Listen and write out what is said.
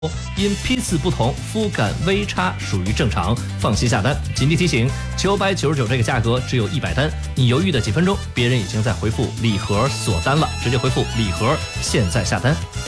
因批次不同，肤感微差，属于正常，放心下单。紧急提醒：999这个价格只有100单，你犹豫的几分钟，别人已经在回复礼盒锁单了，直接回复礼盒，现在下单。